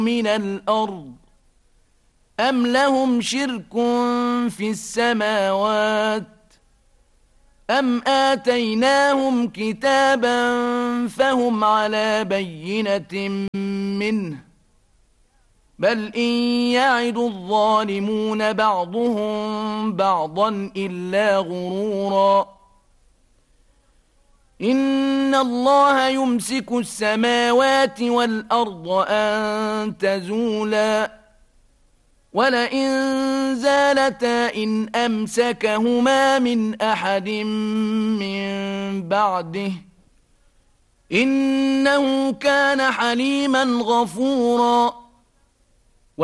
من الأرض أم لهم شرك في السماوات أم آتيناهم كتابا فهم على بينة منه بل إن يعد الظالمون بعضهم بعضا إلا غرورا إن الله يمسك السماوات والأرض أن تزولا ولئن زالتا إن أمسكهما من أحد من بعده إنه كان حليما غفورا